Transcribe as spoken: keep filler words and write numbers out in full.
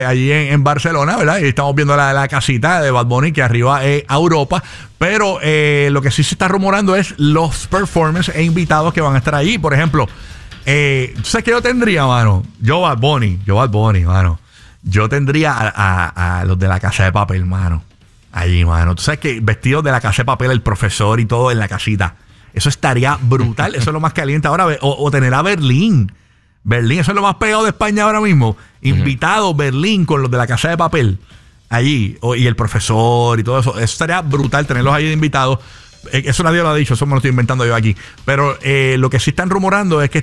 allí en, en Barcelona, ¿verdad? Y estamos viendo la, la casita de Bad Bunny que arriba es a Europa. Pero eh, lo que sí se está rumorando es los performers e invitados que van a estar allí. Por ejemplo, eh, ¿tú sabes qué yo tendría, mano? Yo Bad Bunny, yo Bad Bunny, mano. Yo tendría a, a, a los de la Casa de Papel, mano. Allí, mano. Tú sabes que vestidos de la Casa de Papel, el profesor y todo en la casita. Eso estaría brutal. Eso es lo más caliente ahora. O, o tener a Berlín. Berlín, eso es lo más pegado de España ahora mismo. Invitado uh-huh. Berlín con los de la Casa de Papel. Allí. O, y el profesor y todo eso. Eso estaría brutal tenerlos allí de invitados. Eso nadie lo ha dicho. Eso me lo estoy inventando yo aquí. Pero eh, lo que sí están rumorando es que